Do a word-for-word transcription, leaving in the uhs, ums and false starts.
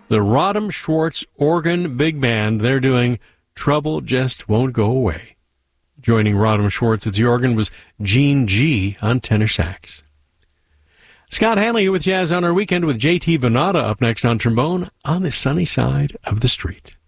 the Rodham Schwartz Organ Big Band. They're doing Trouble Just Won't Go Away. Joining Rodham Schwartz at the organ was Gene G. on tenor sax. Scott Hanley here with Jazz on Our Weekend with J T Venata up next on trombone on the sunny side of the street.